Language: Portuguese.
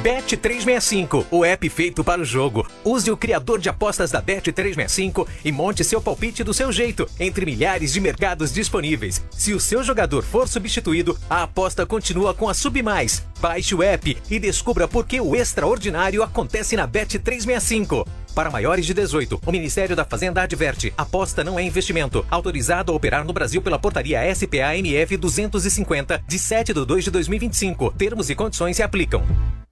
Bet365, o app feito para o jogo. Use o criador de apostas da Bet365 e monte seu palpite do seu jeito, entre milhares de mercados disponíveis. Se o seu jogador for substituído, a aposta continua com a Submais. Baixe o app e descubra por que o extraordinário acontece na Bet365. Para maiores de 18, o Ministério da Fazenda adverte: aposta não é investimento. Autorizado a operar no Brasil pela portaria SPA-MF 250, de 7/2/2025. Termos e condições se aplicam.